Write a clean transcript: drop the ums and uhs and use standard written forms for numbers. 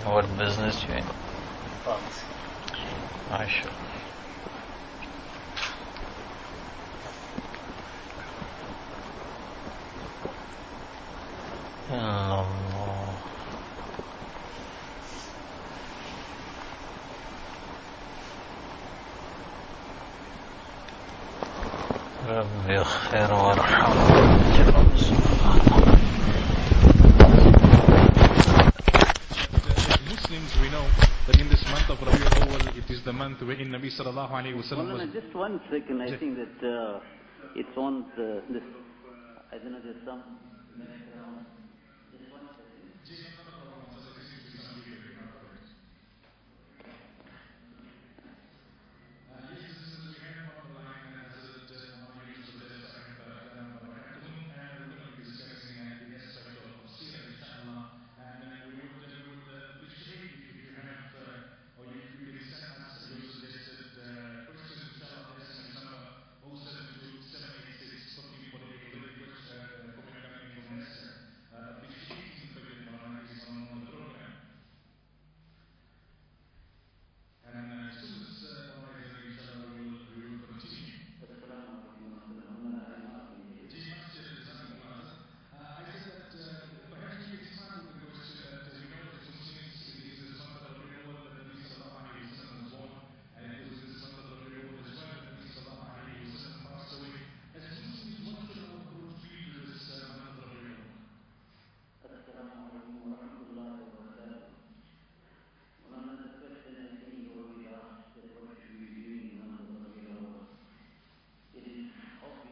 What business you in? Pharmacy. Mashallah. Allah. رب اغفر وارحم. Muslims, we know that in this month of Rabiul Awwal, it is the month wherein Nabi sallallahu alayhi wa sallam was... Just 1 second, I think that it's on this, I don't know, there's some...